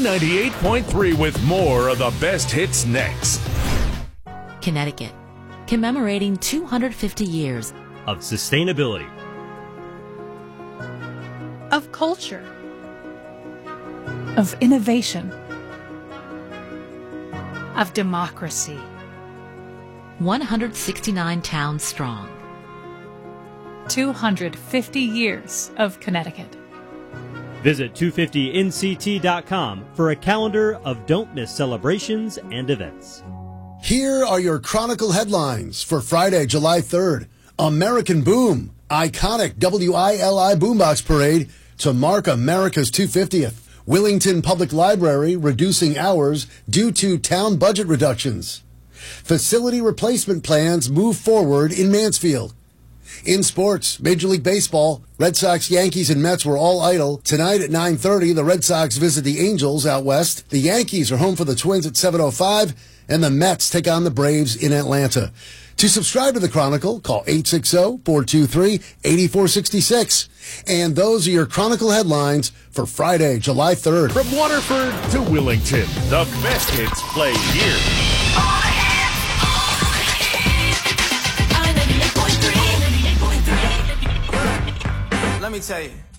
K98.3 with more of the best hits next. Connecticut, commemorating 250 years of sustainability, of culture, of innovation, of democracy. 169 towns strong. 250 years of Connecticut. Visit 250nct.com for a calendar of don't miss celebrations and events. Here are your Chronicle headlines for Friday, July 3rd. American Boom, iconic WILI Boombox Parade to mark America's 250th. Willington Public Library reducing hours due to town budget reductions. Facility replacement plans move forward in Mansfield. In sports, Major League Baseball, Red Sox, Yankees, and Mets were all idle. Tonight at 9:30, the Red Sox visit the Angels out west. The Yankees are home for the Twins at 7:05, and the Mets take on the Braves in Atlanta. To subscribe to the Chronicle, call 860-423-8466. And those are your Chronicle headlines for Friday, July 3rd. From Waterford to Willington, the best hits play here. Let me tell you.